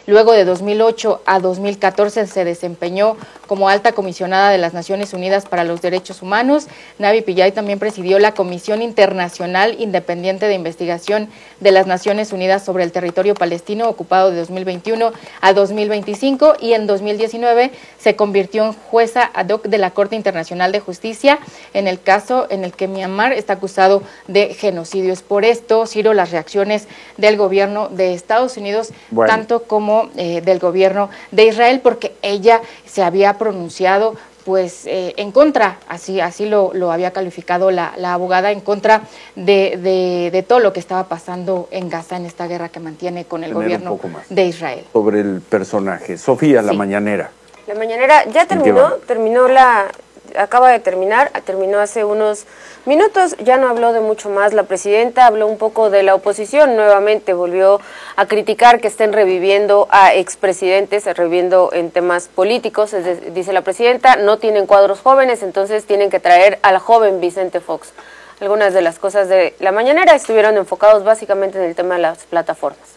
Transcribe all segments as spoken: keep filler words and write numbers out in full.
Luego de dos mil ocho a dos mil catorce se desempeñó como alta comisionada de las Naciones Unidas para los Derechos Humanos. Navi Pillay también presidió la Comisión Internacional Independiente de Investigación de las Naciones Unidas sobre el territorio palestino ocupado de dos mil veintiuno a dos mil veinticinco, y en dos mil diecinueve se convirtió en jueza ad hoc de la Corte Internacional de Justicia en el caso en el que Myanmar está acusado de genocidio. Es por esto, Ciro, las reacciones del gobierno de Estados Unidos, bueno. tanto como eh, del gobierno de Israel, porque ella se había pronunciado pues eh, en contra, así así lo, lo había calificado la, la abogada, en contra de, de, de todo lo que estaba pasando en Gaza, en esta guerra que mantiene con el Tener gobierno de Israel. Sobre el personaje. Sofía, sí. la mañanera. La mañanera ya terminó, terminó la... acaba de terminar, terminó hace unos minutos, ya no habló de mucho más la presidenta, habló un poco de la oposición, nuevamente volvió a criticar que estén reviviendo a expresidentes, reviviendo en temas políticos, es de, dice la presidenta, no tienen cuadros jóvenes, entonces tienen que traer al joven Vicente Fox. Algunas de las cosas de la mañanera estuvieron enfocados básicamente en el tema de las plataformas.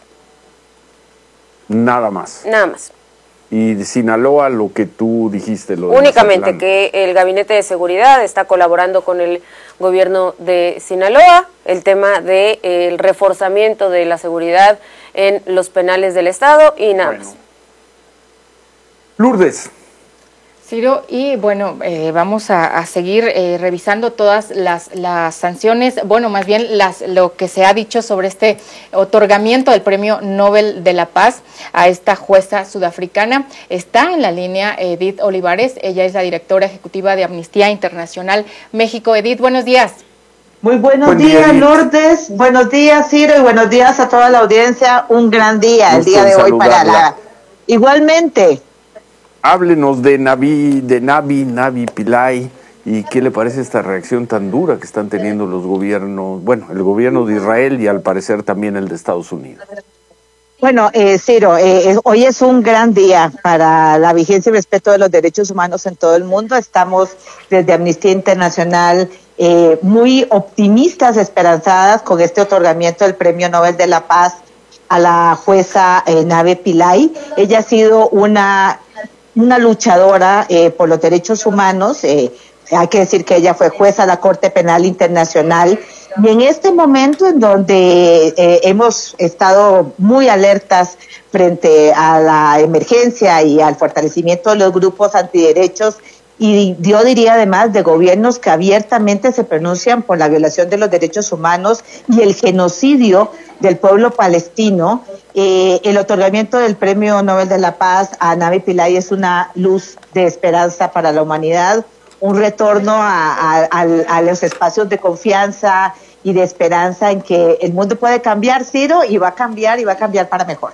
Nada más. Nada más. Y de Sinaloa, lo que tú dijiste. Lo Únicamente que el Gabinete de Seguridad está colaborando con el gobierno de Sinaloa, el tema del de, reforzamiento de la seguridad en los penales del Estado y nada bueno. más. Lourdes. Ciro, y bueno, eh, vamos a, a seguir eh, revisando todas las, las sanciones, bueno, más bien las lo que se ha dicho sobre este otorgamiento del Premio Nobel de la Paz a esta jueza sudafricana. Está en la línea Edith Olivares, ella es la directora ejecutiva de Amnistía Internacional México. Edith, buenos días. Muy buenos Buen días, día, Lourdes, buenos días, Ciro, y buenos días a toda la audiencia. Un gran día el día de hoy para la... Igualmente. Háblenos de Navi, de Navi, Navi Pillay, y qué le parece esta reacción tan dura que están teniendo los gobiernos, bueno, el gobierno de Israel y al parecer también el de Estados Unidos. Bueno, eh, Ciro, eh, hoy es un gran día para la vigencia y respeto de los derechos humanos en todo el mundo. Estamos desde Amnistía Internacional eh, muy optimistas, esperanzadas con este otorgamiento del Premio Nobel de la Paz a la jueza eh, Navi Pillay. Ella ha sido una... una luchadora eh, por los derechos humanos, eh, hay que decir que ella fue jueza de la Corte Penal Internacional, y en este momento en donde eh, hemos estado muy alertas frente a la emergencia y al fortalecimiento de los grupos antiderechos, y yo diría además de gobiernos que abiertamente se pronuncian por la violación de los derechos humanos y el genocidio del pueblo palestino, eh, el otorgamiento del Premio Nobel de la Paz a Navi Pillay es una luz de esperanza para la humanidad, un retorno a, a, a, a los espacios de confianza y de esperanza en que el mundo puede cambiar, Ciro, y va a cambiar y va a cambiar para mejor.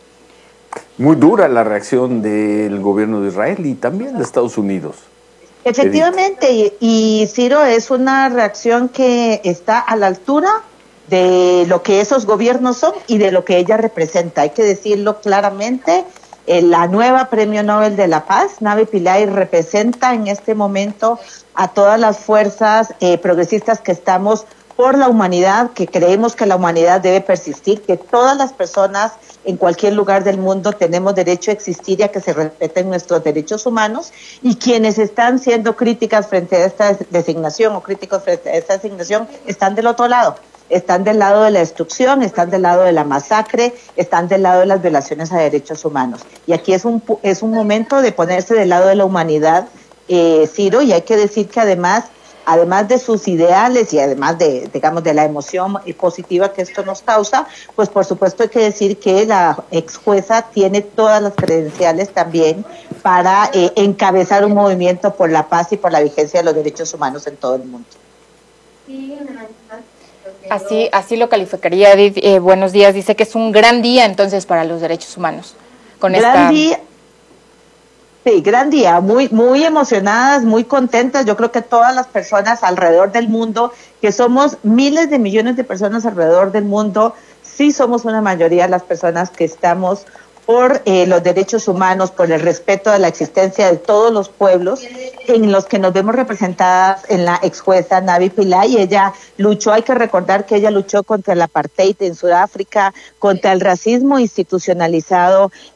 Muy dura la reacción del gobierno de Israel y también de Estados Unidos. Efectivamente, y, y Ciro, es una reacción que está a la altura de lo que esos gobiernos son y de lo que ella representa. Hay que decirlo claramente, eh, la nueva Premio Nobel de la Paz, Navi Pillay, representa en este momento a todas las fuerzas eh, progresistas que estamos por la humanidad, que creemos que la humanidad debe persistir, que todas las personas en cualquier lugar del mundo tenemos derecho a existir y a que se respeten nuestros derechos humanos, y quienes están siendo críticas frente a esta designación o críticos frente a esta designación están del otro lado, están del lado de la destrucción, están del lado de la masacre, están del lado de las violaciones a derechos humanos. Y aquí es un, es un momento de ponerse del lado de la humanidad, eh, Ciro, y hay que decir que además además de sus ideales y además de, digamos, de la emoción positiva que esto nos causa, pues por supuesto hay que decir que la ex jueza tiene todas las credenciales también para eh, encabezar un movimiento por la paz y por la vigencia de los derechos humanos en todo el mundo. Así, así lo calificaría Edith. Eh, buenos días, dice que es un gran día entonces para los derechos humanos. Con gran esta... día. Sí, gran día, muy, muy emocionadas, muy contentas. Yo creo que todas las personas alrededor del mundo, que somos miles de millones de personas alrededor del mundo, sí somos una mayoría de las personas que estamos por eh, los derechos humanos, por el respeto de la existencia de todos los pueblos, en los que nos vemos representadas en la ex jueza Navi Pillay. Ella luchó, hay que recordar que ella luchó contra el apartheid en Sudáfrica, contra el racismo institucionalizado